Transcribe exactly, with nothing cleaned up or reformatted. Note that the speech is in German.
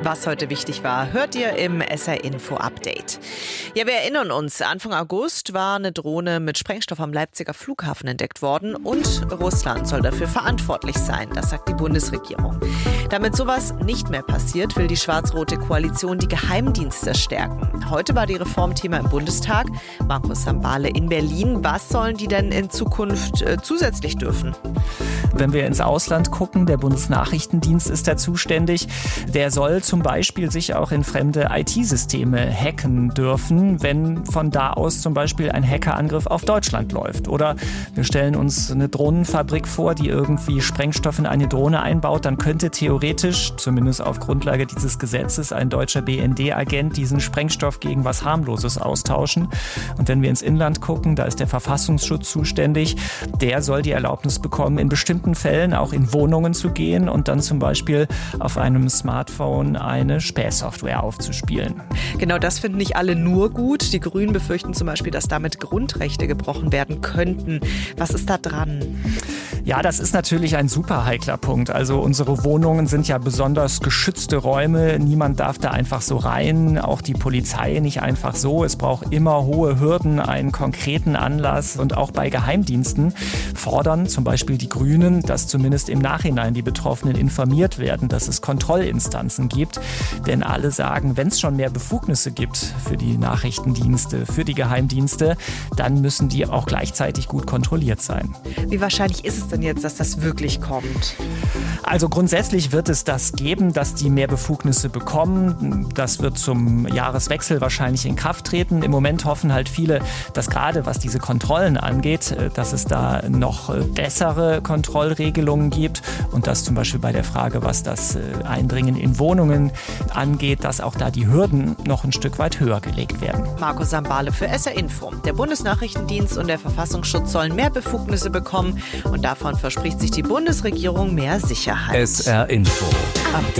Was heute wichtig war, hört ihr im S R Info Update. Ja, wir erinnern uns, Anfang August war eine Drohne mit Sprengstoff am Leipziger Flughafen entdeckt worden und Russland soll dafür verantwortlich sein, das sagt die Bundesregierung. Damit sowas nicht mehr passiert, will die schwarz-rote Koalition die Geheimdienste stärken. Heute war die Reformthema im Bundestag. Markus Sambale in Berlin. Was sollen die denn in Zukunft äh, zusätzlich dürfen? Wenn wir ins Ausland gucken, der Bundesnachrichtendienst ist da zuständig. Der soll zum Beispiel sich auch in fremde I T-Systeme hacken dürfen, wenn von da aus zum Beispiel ein Hackerangriff auf Deutschland läuft. Oder wir stellen uns eine Drohnenfabrik vor, die irgendwie Sprengstoff in eine Drohne einbaut. Dann könnte theoretisch, zumindest auf Grundlage dieses Gesetzes, ein deutscher B N D-Agent diesen Sprengstoff gegen was Harmloses austauschen. Und wenn wir ins Inland gucken, da ist der Verfassungsschutz zuständig. Der soll die Erlaubnis bekommen, in bestimmten Fällen auch in Wohnungen zu gehen und dann zum Beispiel auf einem Smartphone eine Spähsoftware aufzuspielen. Genau, das finden nicht alle nur gut. Die Grünen befürchten zum Beispiel, dass damit Grundrechte gebrochen werden könnten. Was ist da dran? Ja, das ist natürlich ein super heikler Punkt. Also unsere Wohnungen sind ja besonders geschützte Räume. Niemand darf da einfach so rein, auch die Polizei nicht einfach so. Es braucht immer hohe Hürden, einen konkreten Anlass. Und auch bei Geheimdiensten fordern zum Beispiel die Grünen, dass zumindest im Nachhinein die Betroffenen informiert werden, dass es Kontrollinstanzen gibt. Denn alle sagen, wenn es schon mehr Befugnisse gibt für die Nachrichtendienste, für die Geheimdienste, dann müssen die auch gleichzeitig gut kontrolliert sein. Wie wahrscheinlich ist es denn jetzt, dass das wirklich kommt? Also grundsätzlich wird es das geben, dass die mehr Befugnisse bekommen. Das wird zum Jahreswechsel wahrscheinlich in Kraft treten. Im Moment hoffen halt viele, dass gerade was diese Kontrollen angeht, dass es da noch bessere Kontrollregelungen gibt und dass zum Beispiel bei der Frage, was das Eindringen in Wohnungen angeht, dass auch da die Hürden noch ein Stück weit höher gelegt werden. Markus Sambale für S R Info. Der Bundesnachrichtendienst und der Verfassungsschutz sollen mehr Befugnisse bekommen und davon verspricht sich die Bundesregierung mehr Sicherheit. S R Info Update.